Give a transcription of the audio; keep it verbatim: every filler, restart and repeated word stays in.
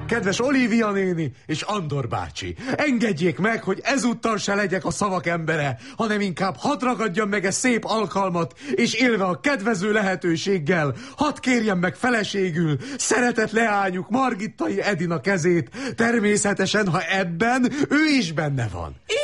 kedves Olivia néni és Andor bácsi, engedjék meg, hogy ezúttal se legyek a szavak embere, hanem inkább hadd ragadjam meg e szép alkalmat, és élve a kedvező lehetőséggel, hadd kérjem meg feleségül szeretett leányuk Margittai Edina kezét, természetesen, ha ebben ő is benne van.